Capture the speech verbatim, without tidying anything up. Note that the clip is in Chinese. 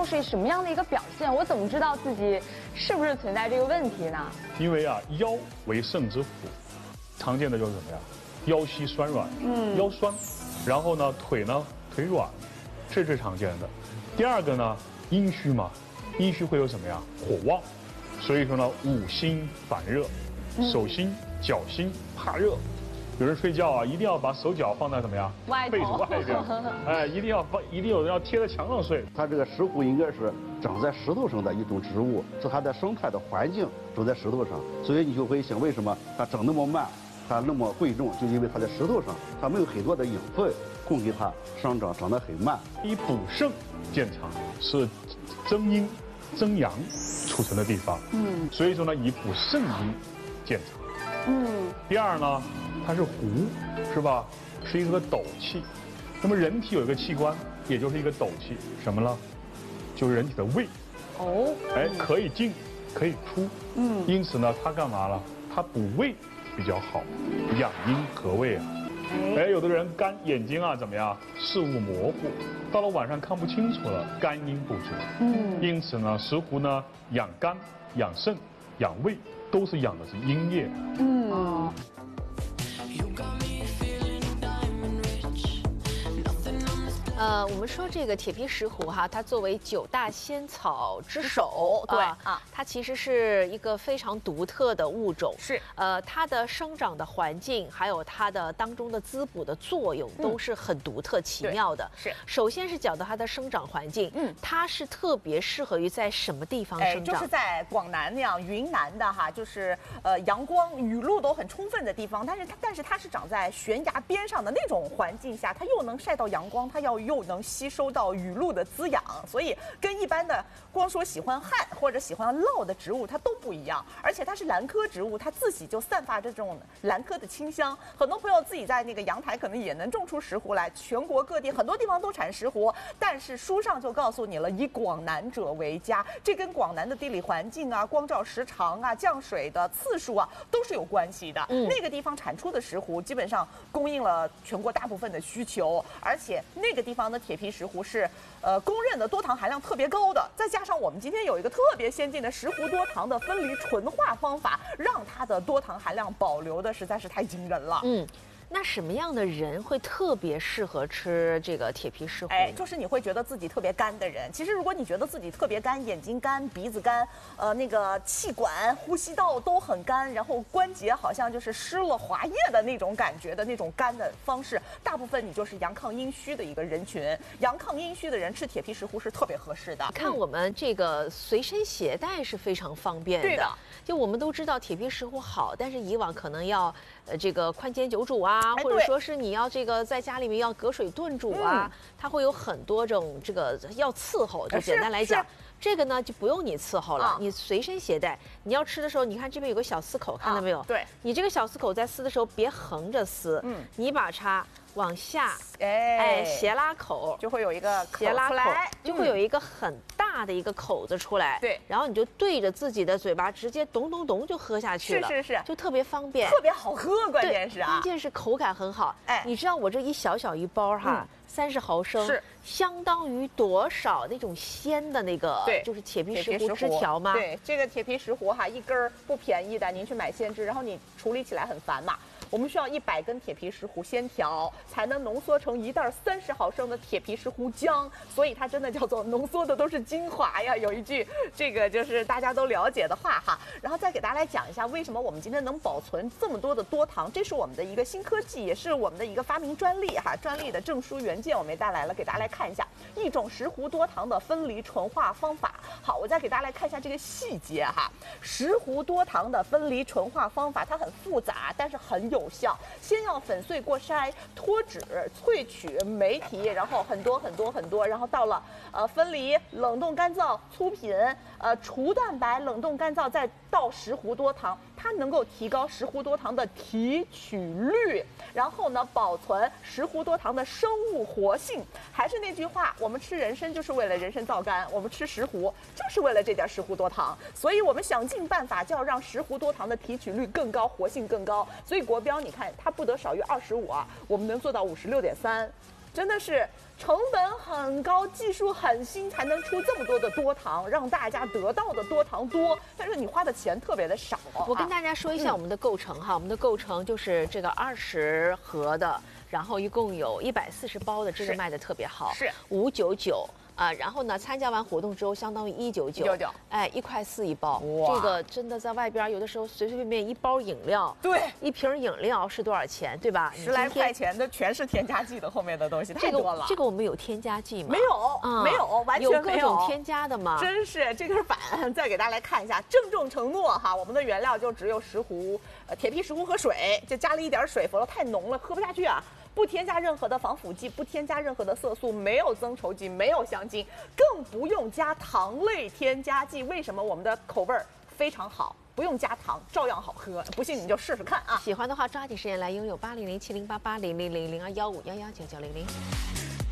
是什么样的一个表现？我怎么知道自己是不是存在这个问题呢？ 因为啊，腰为肾之府，常见的就是什么呀？腰膝酸软，嗯，腰酸，然后呢，腿呢腿软，这是最常见的。第二个呢，阴虚嘛，阴虚会有什么呀？火旺，所以说呢，五心烦热，手心、脚心怕热。有人睡觉啊，一定要把手脚放在什么呀？ 外头被子外边，哎，一定要放，一定有人要贴在墙上睡。 它这个石斛应该是长在石头上的一种植物，是它的生态的环境长在石头上，所以你就会想，为什么它长那么慢，它那么贵重，就因为它在石头上，它没有很多的养分供给它生长，长得很慢。 以补肾见长，是增阴增阳储存的地方，嗯，所以说呢，以补肾阴见长。嗯，第二呢，它是壶，是吧？是一个斗气。那么人体有一个器官，也就是一个斗气，什么呢？就是人体的胃。哦，哎，可以进，可以出。嗯，因此呢，它干嘛了？它补胃比较好，养阴和胃啊。哎，有的人肝眼睛啊怎么样？视物模糊，到了晚上看不清楚了，肝阴不足。嗯，因此呢，石斛呢养肝、养肾、养胃。都是养的是阴液。嗯。 呃，我们说这个铁皮石斛哈，它作为九大仙草之首， 对啊，它其实是一个非常独特的物种。 是， 呃，它的生长的环境，还有它的当中的滋补的作用，都是很独特奇妙的。 是， 首先是讲到它的生长环境，嗯，它是特别适合于在什么地方生长？ 就是在广南那样云南的哈，就是呃阳光雨露都很充分的地方，但是它但是它是长在悬崖边上的那种环境下，它又能晒到阳光，它要又能吸收到雨露的滋养，所以跟一般的光说喜欢旱或者喜欢涝的植物它都不一样。而且它是兰科植物，它自己就散发着这种兰科的清香。很多朋友自己在那个阳台可能也能种出石斛来，全国各地很多地方都产石斛，但是书上就告诉你了，以广南者为佳，这跟广南的地理环境啊、光照时长啊、降水的次数啊都是有关系的。嗯，那个地方产出的石斛基本上供应了全国大部分的需求，而且那个地方的铁皮石斛是呃公认的多糖含量特别高的，再加上我们今天有一个特别先进的石斛多糖的分离纯化方法，让它的多糖含量保留的实在是太惊人了。 嗯。那什么样的人会特别适合吃这个铁皮石斛？ 哎，就是你会觉得自己特别干的人。其实如果你觉得自己特别干，眼睛干、鼻子干，呃，那个气管、呼吸道都很干，然后关节好像就是湿了滑液的那种感觉的那种干的方式，大部分你就是阳亢阴虚的一个人群。阳亢阴虚的人吃铁皮石斛是特别合适的。 看我们这个随身携带是非常方便的。 对的。 就我们都知道铁皮石斛好，但是以往可能要呃这个宽煎久煮啊，或者说是你要这个在家里面要隔水炖煮啊，嗯、它会有很多种这个要伺候。就简单来讲，这个呢就不用你伺候了，啊、你随身携带。你要吃的时候，你看这边有个小撕口，看到没有？啊、 对， 你这个小撕口在撕的时候别横着撕，嗯，你把它往下， 哎哎斜拉口， 就会有一个斜拉口，就会有一一个很大的一个口子出来。 对， 然后你就对着自己的嘴巴直接咚咚咚就喝下去了。 是是是， 就特别方便， 特别好喝，关键是啊， 关键是口感很好。哎，你知道我这一小小一包哈，三十毫升， 是相当于多少那种鲜的那个， 对， 就是铁皮石斛枝条吗？ 对，这个铁皮石斛哈，一根儿不便宜的，您去买鲜枝，然后你处理起来很烦嘛。我们需要一百根铁皮石斛鲜条，才能浓缩成一袋三十毫升的铁皮石斛浆，所以它真的叫做浓缩的都是精华呀。有一句这个就是大家都了解的话哈。然后再给大家来讲一下，为什么我们今天能保存这么多的多糖，这是我们的一个新科技，也是我们的一个发明专利哈。专利的证书原件我们也带来了，给大家来看一下一种石斛多糖的分离纯化方法。好，我再给大家来看一下这个细节哈。石斛多糖的分离纯化方法它很复杂，但是很有有效。先要粉碎过筛、脱脂、萃取酶体，然后很多很多很多，然后到了呃分离、冷冻干燥、粗品、呃除蛋白、冷冻干燥，再到石斛多糖，它能够提高石斛多糖的提取率，然后呢保存石斛多糖的生物活性。还是那句话，我们吃人参就是为了人参皂苷，我们吃石斛就是为了这点石斛多糖，所以我们想尽办法就要让石斛多糖的提取率更高，活性更高。所以国标你看它不得少于二十五啊，我们能做到五十六点三。真的是成本很高，技术很新，才能出这么多的多糖，让大家得到的多糖多，但是你花的钱特别的少。 我跟大家说一下我们的构成哈，嗯、我们的构成就是这个二十盒的，然后一共有一百四十包的，这个卖的特别好， 是五九九。啊，然后呢，参加完活动之后，相当于一九九，哎，一块四一包。这个真的在外边有的时候随随便便一包饮料， 对， 一瓶饮料是多少钱，对吧？ 十来块钱的全是添加剂的，后面的东西太多了。 这个这个我们有添加剂吗？ 没有，嗯、没有，完全没有。 有各种添加的吗？ 真是这根板，再给大家来看一下，郑重承诺哈，我们的原料就只有石斛、呃铁皮石斛和水，就加了一点水，否则太浓了，喝不下去啊。不添加任何的防腐剂，不添加任何的色素，没有增稠剂，没有香精，更不用加糖类添加剂。为什么我们的口味儿非常好？不用加糖，照样好喝。不信你就试试看啊！ 喜欢的话，抓紧时间来拥有八零零七零八八零零零零二幺五幺幺九九零零。